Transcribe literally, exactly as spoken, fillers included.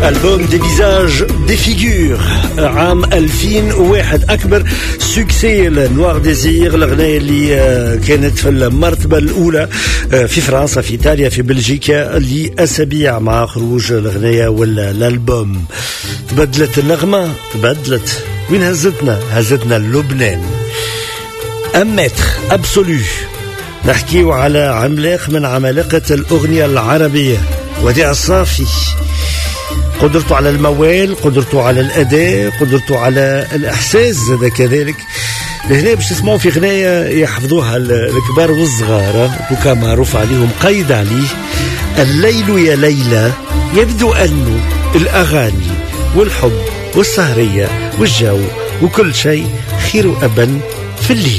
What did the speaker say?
ألبوم دي فيزاج دي فيغور عام ألفين وواحد، أكبر سوكسي لنوار ديزير، الأغنية اللي كانت في المرتبة الأولى في فرنسا، في إيطاليا، في بلجيكا لأسابيع مع خروج الأغنية ولا الألبوم. تبدلت النغمة، تبدلت. وين هزتنا؟ هزتنا لبنان. أمتر أبسولو، نحكيو على عملاق من عمالقة الأغنية العربية، وديع الصافي. قدرته على الموال، قدرته على الأداء، قدرته على الإحساس زاد كذلك. لهنا باش تسمعوا في غناية يحفظوها الكبار والصغار، وكما معروف عليهم قيد عليه. الليل يا ليلى، يبدو أنه الأغاني والحب والسهرية والجو وكل شيء خير أبا في الليل.